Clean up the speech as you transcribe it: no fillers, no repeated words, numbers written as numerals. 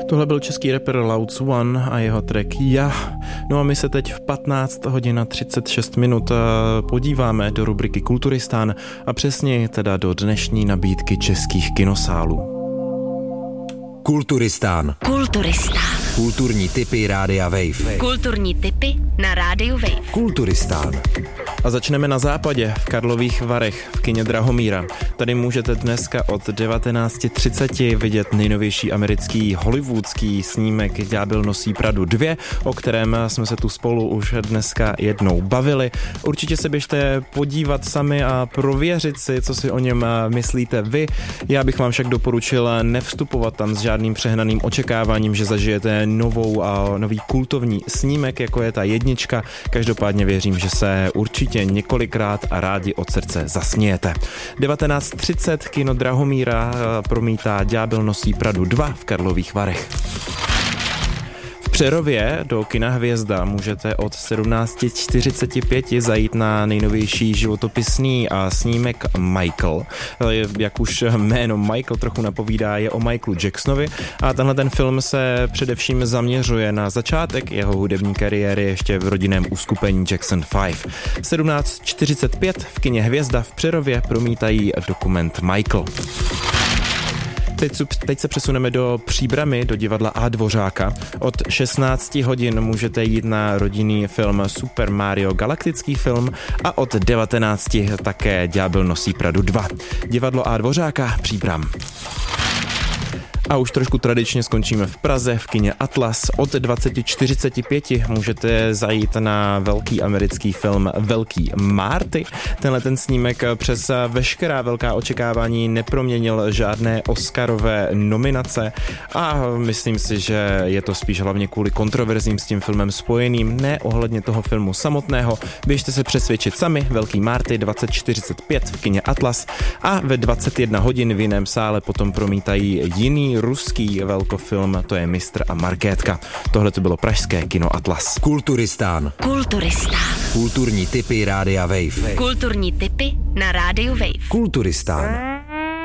Tohle byl český rapper Louds One a jeho track Ja. No a my se teď v 15 hodin a 36 minut podíváme do rubriky Kulturistán a přesně teda do dnešní nabídky českých kinosálů. Kulturistán. Kulturistán. Kulturní tipy Rádia Wave. Kulturní tipy na Rádiu Wave. Kulturistán. A začneme na západě, v Karlových Varech, v kině Drahomíra. Tady můžete dneska od 19:30 vidět nejnovější americký hollywoodský snímek Ďábel nosí Pradu 2, o kterém jsme se tu spolu už dneska jednou bavili. Určitě se běžte podívat sami a prověřit si, co si o něm myslíte vy. Já bych vám však doporučil nevstupovat tam s žádným přehnaným očekáváním, že zažijete nový kultovní snímek, jako je ta jednička. Každopádně věřím, že se určitě několikrát a rádi od srdce zasmějete. 19:30 kino Drahomíra promítá Ďábel nosí Pradu 2 v Karlových Varech. V Přerově do kina Hvězda můžete od 17:45 zajít na nejnovější životopisný snímek Michael. Jak už jméno Michael trochu napovídá, je o Michaelu Jacksonovi a tenhle ten film se především zaměřuje na začátek jeho hudební kariéry ještě v rodinném uskupení Jackson 5. 17:45 v kině Hvězda v Přerově promítají dokument Michael. Teď se přesuneme do Příbrami, do divadla A. Dvořáka. Od 16 hodin můžete jít na rodinný film Super Mario galaktický film a od 19 také Ďábel nosí Pradu 2. Divadlo A. Dvořáka, Příbram. A už trošku tradičně skončíme v Praze v kině Atlas. Od 20:45 můžete zajít na velký americký film Velký Marty. Tenhle ten snímek přes veškerá velká očekávání neproměnil žádné oscarové nominace a myslím si, že je to spíš hlavně kvůli kontroverzím s tím filmem spojeným, ne ohledně toho filmu samotného. Běžte se přesvědčit sami. Velký Marty 20:45 v kině Atlas a ve 21 hodin v jiném sále potom promítají jiný ruský velkofilm, to je Mistr a Markétka. Tohle to bylo pražské kino Atlas. Kulturistán. Kulturistán. Kulturní tipy Rádia Wave. Kulturní tipy na Rádiu Wave. Kulturistán.